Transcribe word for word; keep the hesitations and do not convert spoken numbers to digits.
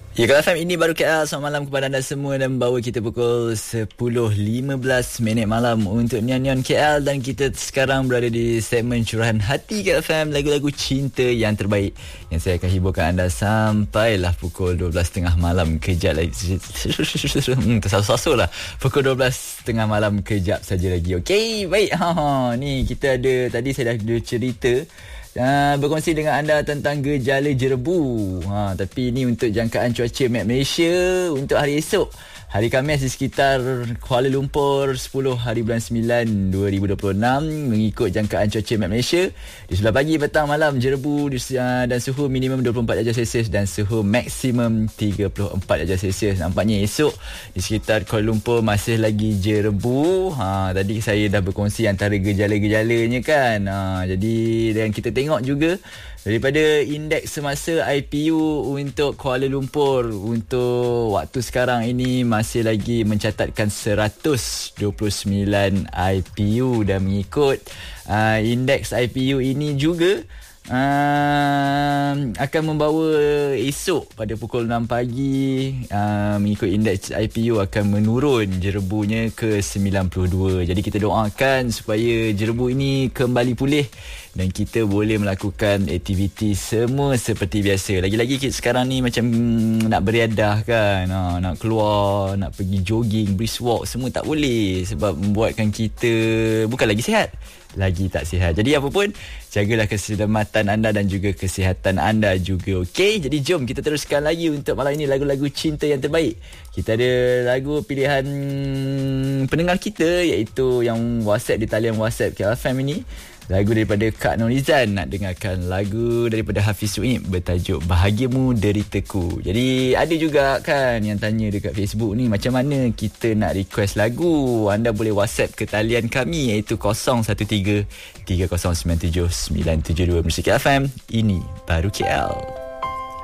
Ya, K F M ini baru K L. Selamat malam kepada anda semua dan bawa kita pukul sepuluh lima belas minit malam untuk Neon Neon K L, dan kita sekarang berada di segmen Curahan Hati K F M, lagu-lagu cinta yang terbaik yang saya akan hiburkan anda sampailah pukul dua belas tiga puluh malam. Kejap lagi hmm, tersasul-sasul lah pukul dua belas tiga puluh malam, kejap saja lagi. Okey, baik. Ha, ni kita ada, tadi saya dah ada cerita Uh, berkongsi dengan anda tentang gejala jerebu. Ha, tapi ini untuk jangkaan cuaca Met Malaysia untuk hari esok, hari Khamis di sekitar Kuala Lumpur, sepuluh hari bulan sembilan dua ribu dua puluh enam, mengikut jangkaan cuaca Met Malaysia. Di sebelah pagi, petang, malam jerebu uh, dan suhu minimum dua puluh empat darjah Celsius dan suhu maksimum tiga puluh empat darjah Celsius. Nampaknya esok di sekitar Kuala Lumpur masih lagi jerebu. Ha, tadi saya dah berkongsi antara gejala-gejalanya kan. Ha, jadi dan kita tengok juga daripada indeks semasa I P U untuk Kuala Lumpur untuk waktu sekarang ini masih lagi mencatatkan seratus dua puluh sembilan I P U, dan mengikut uh, indeks I P U ini juga uh, akan membawa esok pada pukul enam pagi uh, mengikut indeks I P U akan menurun jerebunya ke sembilan puluh dua. Jadi kita doakan supaya jerebu ini kembali pulih dan kita boleh melakukan aktiviti semua seperti biasa. Lagi-lagi kita sekarang ni macam hmm, nak beriadah kan, ha, nak keluar, nak pergi jogging, brisk walk, semua tak boleh sebab membuatkan kita bukan lagi sihat, lagi tak sihat. Jadi apa pun, jagalah keselamatan anda dan juga kesihatan anda juga. Okey, jadi jom kita teruskan lagi untuk malam ini lagu-lagu cinta yang terbaik. Kita ada lagu pilihan pendengar kita, iaitu yang WhatsApp di talian WhatsApp K F M ini. Lagu daripada Kak Norizan, nak dengarkan lagu daripada Hafiz Suib bertajuk Bahagiamu Deritaku. Jadi ada juga kan yang tanya dekat Facebook ni, macam mana kita nak request lagu. Anda boleh WhatsApp ke talian kami, iaitu kosong satu tiga tiga kosong sembilan tujuh sembilan tujuh dua. Musik K F M, ini baru K L.